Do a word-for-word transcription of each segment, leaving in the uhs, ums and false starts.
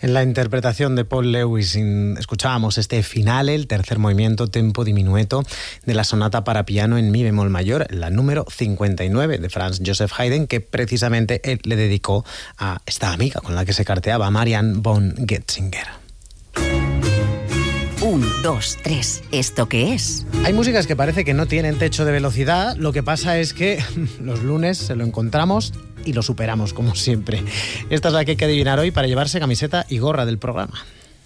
En la interpretación de Paul Lewis escuchábamos este finale, el tercer movimiento, tempo diminueto, de la sonata para piano en mi bemol mayor, la número cincuenta y nueve de Franz Joseph Haydn, que precisamente él le dedicó a esta amiga con la que se carteaba, Marianne von Getzinger. Un, dos, tres. ¿Esto qué es? Hay músicas que parece que no tienen techo de velocidad. Lo que pasa es que los lunes se lo encontramos y lo superamos, como siempre. Esta es la que hay que adivinar hoy para llevarse camiseta y gorra del programa.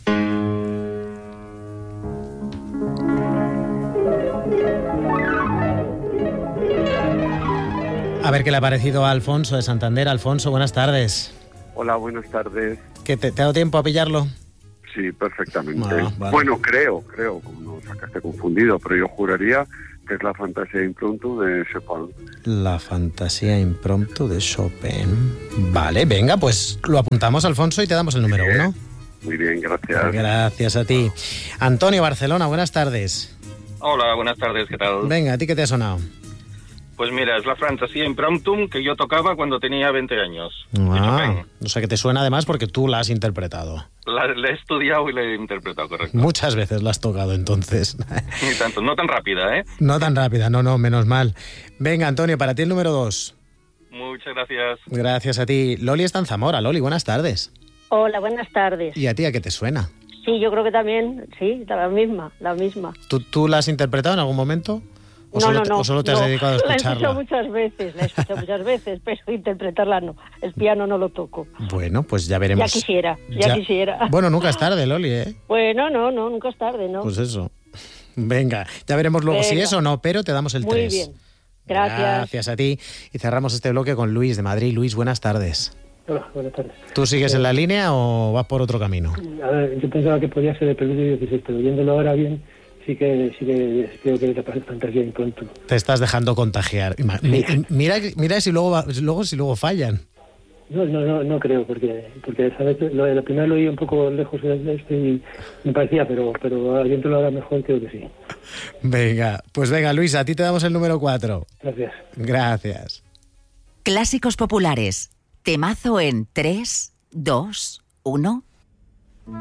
A ver qué le ha parecido a Alfonso de Santander. Alfonso, buenas tardes. Hola, buenas tardes. ¿Qué te, ¿Te ha dado tiempo a pillarlo? Sí, perfectamente. Ah, vale. Bueno, creo, creo, como no sacaste confundido, pero yo juraría que es la fantasía impromptu de Chopin. La fantasía impromptu de Chopin. Vale, venga, pues lo apuntamos, Alfonso, y te damos el número Bien. uno. Muy bien, gracias. Gracias a ti. Antonio, Barcelona, buenas tardes. Hola, buenas tardes, ¿qué tal? Venga, ¿a ti qué te ha sonado? Pues mira, es la fantasía impromptum que yo tocaba cuando tenía veinte años. Ah, o sea que te suena además porque tú la has interpretado. La, la he estudiado y la he interpretado, correcto. Muchas veces la has tocado, entonces. Ni tanto, no tan rápida, ¿eh? No tan rápida, no, no, menos mal. Venga, Antonio, para ti el número dos. Muchas gracias. Gracias a ti. Loli está en Zamora. Loli, buenas tardes. Hola, buenas tardes. ¿Y a ti a qué te suena? Sí, yo creo que también, sí, la misma, la misma. ¿Tú, tú la has interpretado en algún momento? ¿O no, solo no, te, no. ¿O solo te has no, dedicado a escucharla? La he escuchado muchas veces, la he escuchado muchas veces, pero interpretarla no. El piano no lo toco. Bueno, pues ya veremos. Ya quisiera, ya, ya quisiera. Bueno, nunca es tarde, Loli, ¿eh? Bueno, no, no, nunca es tarde, ¿no? Pues eso. Venga, ya veremos luego Venga. si es o no, pero te damos el Muy tres. Muy bien, gracias. Gracias a ti. Y cerramos este bloque con Luis de Madrid. Luis, buenas tardes. Hola, buenas tardes. ¿Tú sigues en la línea o vas por otro camino? A ver, yo pensaba que podía ser el preludio dieciséis, pero viéndolo ahora bien, sí que, sí que creo que es la fantasía impromptu. Te estás dejando contagiar. Mi, mira, mira si luego, luego si luego fallan. No, no, no, no creo, porque porque sabes, lo, la primera lo oí un poco lejos de este y me parecía, pero pero viéndolo ahora mejor creo que sí. Venga, pues venga, Luis, a ti te damos el número cuatro. Gracias. Gracias. Clásicos populares. Temazo en tres, dos, uno.